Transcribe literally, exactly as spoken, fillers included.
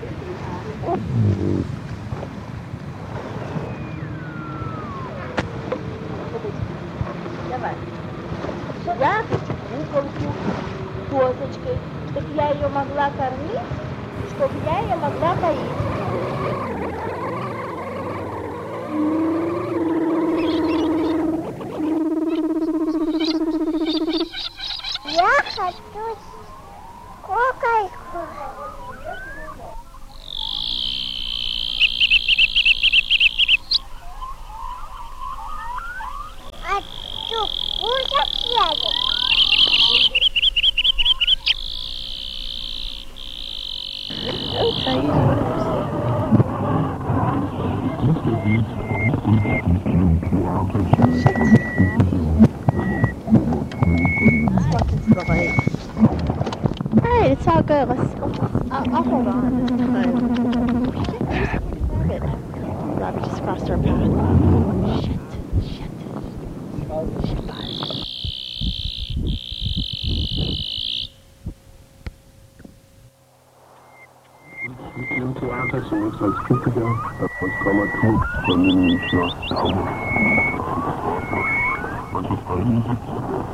Давай. Я куколку косточкой, так я ее могла кормить, чтобы я ее могла поить. Я хочу куколку. Хочу кушать ягод. Hey, it's all good. Let's, I'll, I'll hold on this time. Good. Robbie just crossed our path. Shit. Shit. Shit. Im Theater zunächst als Kritiker, als Dramaturg, dann bin ich nach Hamburg. Manchmal